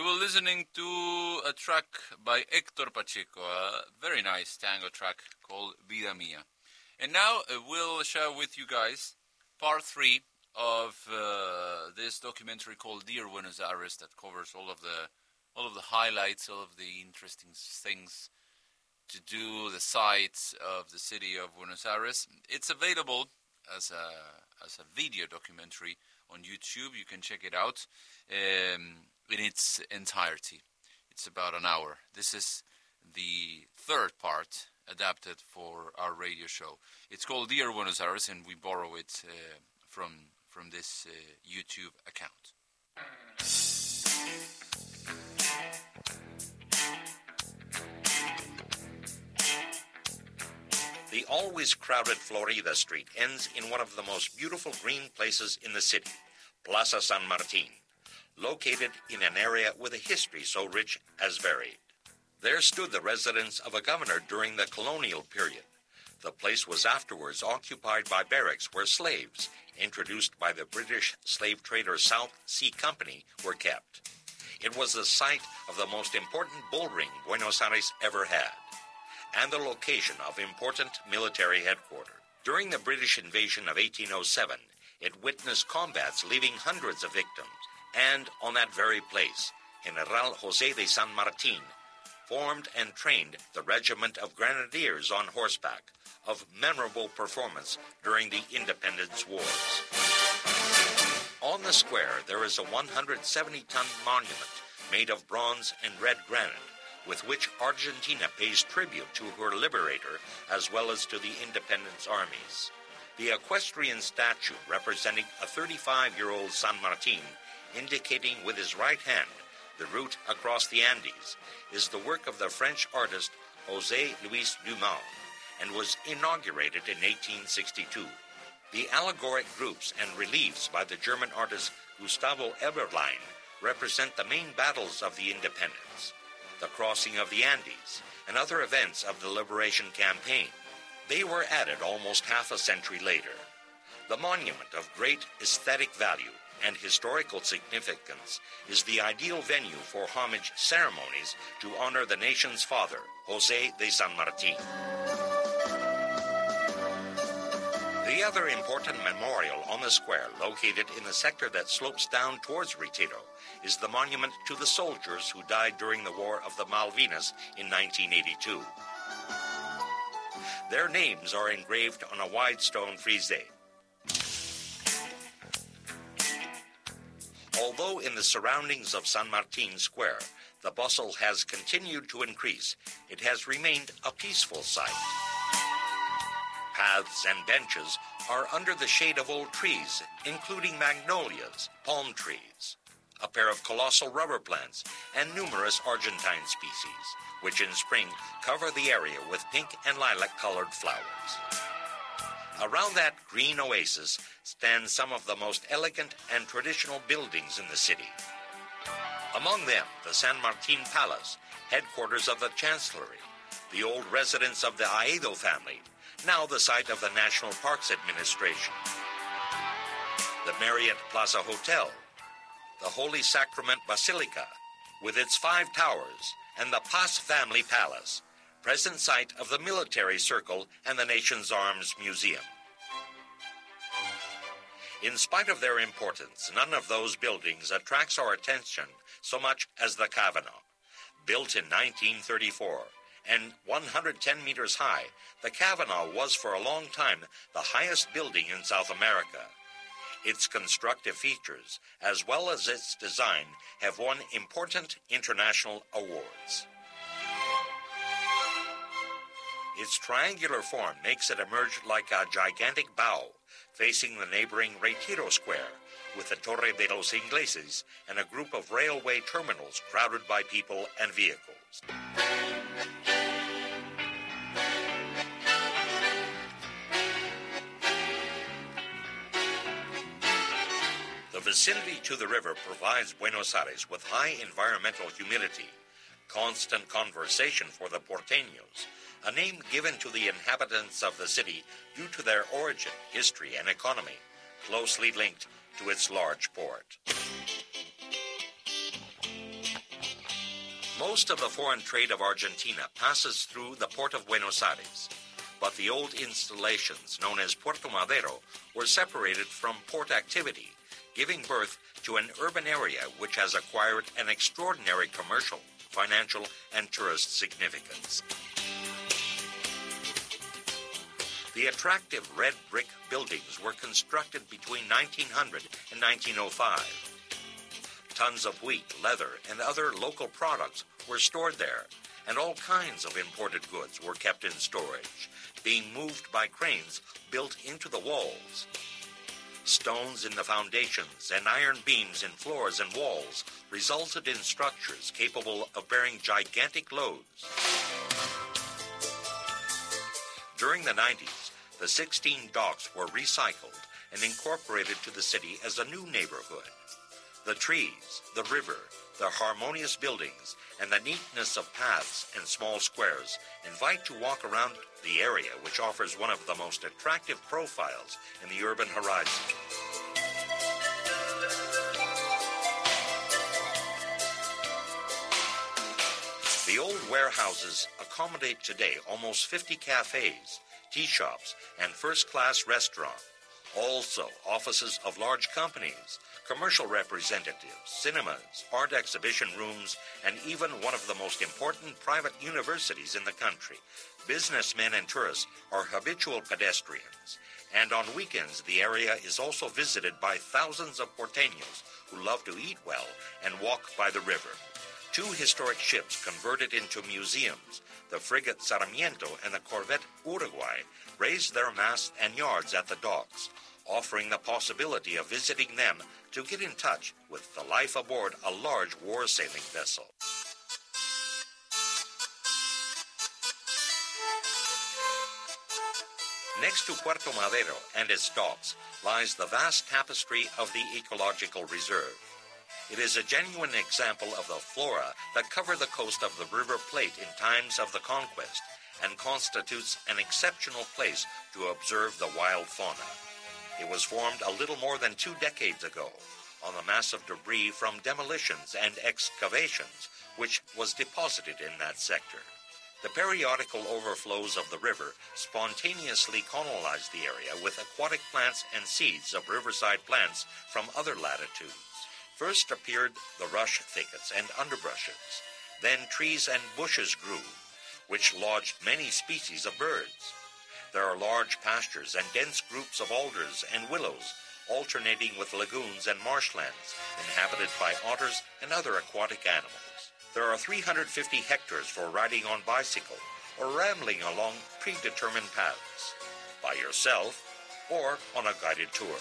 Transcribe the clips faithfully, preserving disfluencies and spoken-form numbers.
were listening to a track by Héctor Pacheco, a very nice tango track called Vida Mía. And now uh, we'll share with you guys part three of uh, this documentary called Dear Buenos Aires, that covers all of the all of the highlights, all of the interesting things to do, the sights of the city of Buenos Aires. It's available as a as a video documentary on YouTube. You can check it out um, in its entirety. It's about an hour. This is the third part adapted for our radio show. It's called Dear Buenos Aires, and we borrow it uh, from from this uh, YouTube account. The always crowded Florida Street ends in one of the most beautiful green places in the city, Plaza San Martín, located in an area with a history so rich as varied. There stood the residence of a governor during the colonial period. The place was afterwards occupied by barracks where slaves, introduced by the British slave trader South Sea Company, were kept. It was the site of the most important bull ring Buenos Aires ever had, and the location of important military headquarters. During the British invasion of eighteen oh seven, it witnessed combats leaving hundreds of victims, and on that very place, General José de San Martín formed and trained the Regiment of Grenadiers on horseback, of memorable performance during the Independence Wars. On the square, there is a one hundred seventy ton monument made of bronze and red granite, with which Argentina pays tribute to her liberator as well as to the independence armies. The equestrian statue representing a thirty-five-year-old San Martín, indicating with his right hand the route across the Andes, is the work of the French artist José Luis Dumas, and was inaugurated in eighteen sixty-two. The allegoric groups and reliefs by the German artist Gustavo Eberlein represent the main battles of the independence, the crossing of the Andes, and other events of the liberation campaign. They were added almost half a century later. The monument, of great aesthetic value and historical significance, is the ideal venue for homage ceremonies to honor the nation's father, José de San Martín. The other important memorial on the square, located in the sector that slopes down towards Retiro, is the monument to the soldiers who died during the War of the Malvinas in nineteen eighty-two. Their names are engraved on a wide stone frieze. Although in the surroundings of San Martín Square, the bustle has continued to increase, it has remained a peaceful site. Paths and benches are under the shade of old trees, including magnolias, palm trees, a pair of colossal rubber plants, and numerous Argentine species, which in spring cover the area with pink and lilac-colored flowers. Around that green oasis stand some of the most elegant and traditional buildings in the city. Among them, the San Martín Palace, headquarters of the Chancellery, the old residence of the Aedo family, now the site of the National Parks Administration, the Marriott Plaza Hotel, the Holy Sacrament Basilica, with its five towers, and the Paz Family Palace, present site of the Military Circle and the Nation's Arms Museum. In spite of their importance, none of those buildings attracts our attention so much as the Kavanaugh. Built in nineteen thirty-four and one hundred ten meters high, the Kavanaugh was for a long time the highest building in South America. Its constructive features, as well as its design, have won important international awards. Its triangular form makes it emerge like a gigantic bow, facing the neighboring Retiro Square, with the Torre de los Ingleses and a group of railway terminals crowded by people and vehicles. The vicinity to the river provides Buenos Aires with high environmental humidity, constant conversation for the porteños, a name given to the inhabitants of the city due to their origin, history, and economy, closely linked to its large port. Most of the foreign trade of Argentina passes through the port of Buenos Aires, but the old installations known as Puerto Madero were separated from port activity, giving birth to an urban area which has acquired an extraordinary commercial, financial, and tourist significance. The attractive red brick buildings were constructed between nineteen hundred and nineteen oh five. Tons of wheat, leather, and other local products were stored there, and all kinds of imported goods were kept in storage, being moved by cranes built into the walls. Stones in the foundations and iron beams in floors and walls resulted in structures capable of bearing gigantic loads. During the nineties, the sixteen docks were recycled and incorporated to the city as a new neighborhood. The trees, the river, the harmonious buildings, and the neatness of paths and small squares invite to walk around the area, which offers one of the most attractive profiles in the urban horizon. The old warehouses accommodate today almost fifty cafes, tea shops, and first-class restaurants. Also, offices of large companies, commercial representatives, cinemas, art exhibition rooms, and even one of the most important private universities in the country. Businessmen and tourists are habitual pedestrians, and on weekends the area is also visited by thousands of porteños who love to eat well and walk by the river. Two historic ships converted into museums, the frigate Sarmiento and the corvette Uruguay, raised their masts and yards at the docks, offering the possibility of visiting them to get in touch with the life aboard a large war-sailing vessel. Next to Puerto Madero and its docks lies the vast tapestry of the Ecological Reserve. It is a genuine example of the flora that cover the coast of the River Plate in times of the conquest and constitutes an exceptional place to observe the wild fauna. It was formed a little more than two decades ago on the massive debris from demolitions and excavations which was deposited in that sector. The periodical overflows of the river spontaneously colonized the area with aquatic plants and seeds of riverside plants from other latitudes. First appeared the rush thickets and underbrushes. Then trees and bushes grew, which lodged many species of birds. There are large pastures and dense groups of alders and willows, alternating with lagoons and marshlands, inhabited by otters and other aquatic animals. There are three hundred fifty hectares for riding on bicycle or rambling along predetermined paths, by yourself or on a guided tour.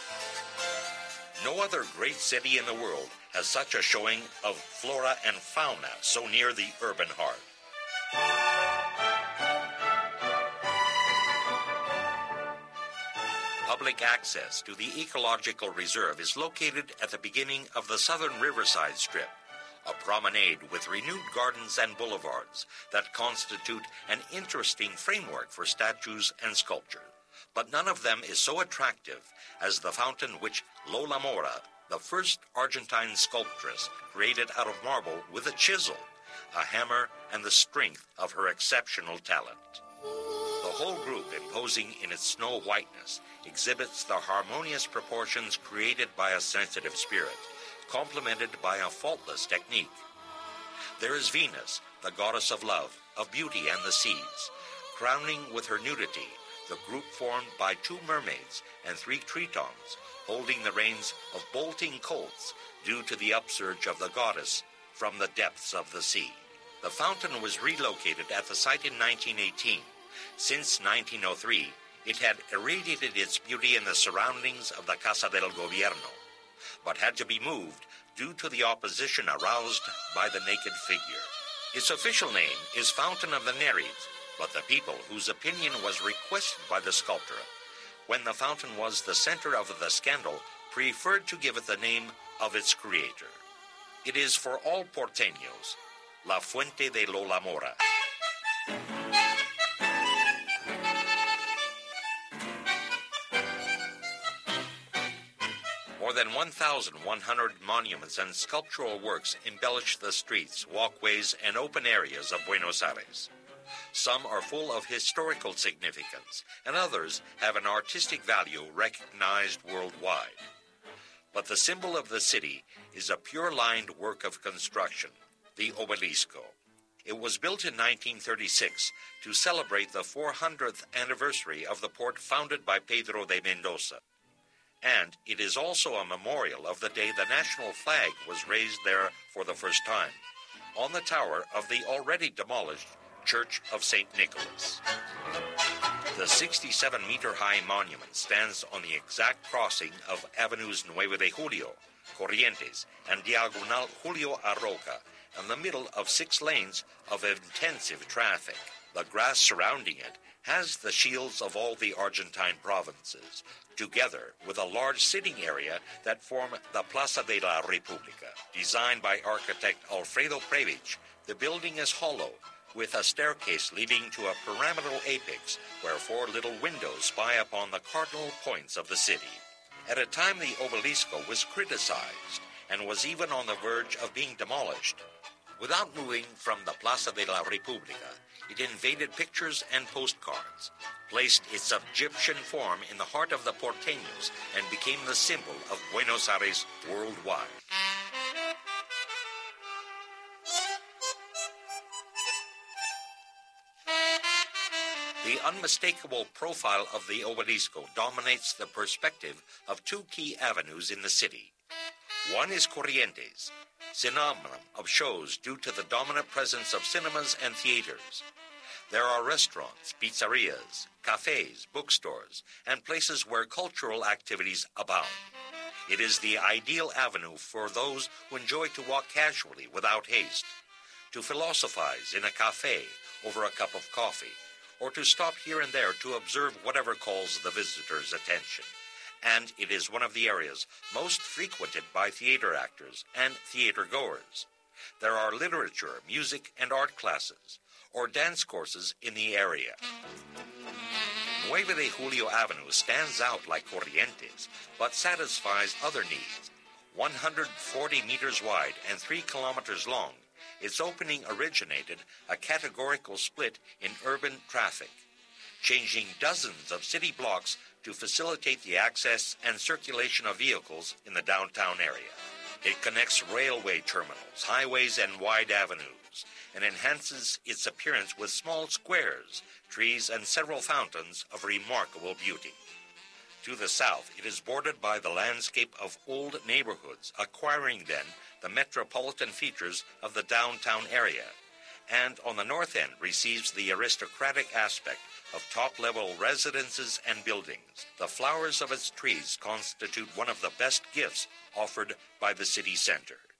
No other great city in the world has such a showing of flora and fauna so near the urban heart. Public access to the Ecological Reserve is located at the beginning of the southern riverside strip, a promenade with renewed gardens and boulevards that constitute an interesting framework for statues and sculpture. But none of them is so attractive as the fountain which Lola Mora, the first Argentine sculptress, created out of marble with a chisel, a hammer, and the strength of her exceptional talent. The whole group, imposing in its snow whiteness, exhibits the harmonious proportions created by a sensitive spirit, complemented by a faultless technique. There is Venus, the goddess of love, of beauty and the seas, crowning with her nudity the group formed by two mermaids and three tritons, holding the reins of bolting colts due to the upsurge of the goddess from the depths of the sea. The fountain was relocated at the site in nineteen eighteen. Since nineteen oh three, it had irradiated its beauty in the surroundings of the Casa del Gobierno, but had to be moved due to the opposition aroused by the naked figure. Its official name is Fountain of the Nereids, but the people whose opinion was requested by the sculptor, when the fountain was the center of the scandal, preferred to give it the name of its creator. It is for all porteños, La Fuente de Lola Mora. More than one thousand one hundred monuments and sculptural works embellish the streets, walkways, and open areas of Buenos Aires. Some are full of historical significance, and others have an artistic value recognized worldwide. But the symbol of the city is a pure-lined work of construction, the Obelisco. It was built in nineteen thirty-six to celebrate the four hundredth anniversary of the port founded by Pedro de Mendoza. And it is also a memorial of the day the national flag was raised there for the first time, on the tower of the already demolished Church of Saint Nicholas. The sixty-seven meter high monument stands on the exact crossing of Avenues Nueve de Julio, Corrientes, and Diagonal Julio Arroca, in the middle of six lanes of intensive traffic. The grass surrounding it has the shields of all the Argentine provinces, together with a large sitting area that form the Plaza de la República. Designed by architect Alfredo Previch, the building is hollow, with a staircase leading to a pyramidal apex where four little windows spy upon the cardinal points of the city. At a time the Obelisco was criticized and was even on the verge of being demolished. Without moving from the Plaza de la República, it invaded pictures and postcards, placed its Egyptian form in the heart of the porteños, and became the symbol of Buenos Aires worldwide. The unmistakable profile of the Obelisco dominates the perspective of two key avenues in the city. One is Corrientes, synonym of shows due to the dominant presence of cinemas and theaters. There are restaurants, pizzerias, cafes, bookstores, and places where cultural activities abound. It is the ideal avenue for those who enjoy to walk casually without haste, to philosophize in a cafe over a cup of coffee, or to stop here and there to observe whatever calls the visitor's attention. And it is one of the areas most frequented by theater actors and theater-goers. There are literature, music, and art classes, or dance courses in the area. Nueve de Julio Avenue stands out like Corrientes, but satisfies other needs. one hundred forty meters wide and three kilometers long, its opening originated a categorical split in urban traffic, changing dozens of city blocks to facilitate the access and circulation of vehicles in the downtown area. It connects railway terminals, highways, and wide avenues, and enhances its appearance with small squares, trees, and several fountains of remarkable beauty. To the south, it is bordered by the landscape of old neighborhoods, acquiring then the metropolitan features of the downtown area, and on the north end receives the aristocratic aspect of top-level residences and buildings. The flowers of its trees constitute one of the best gifts offered by the city center.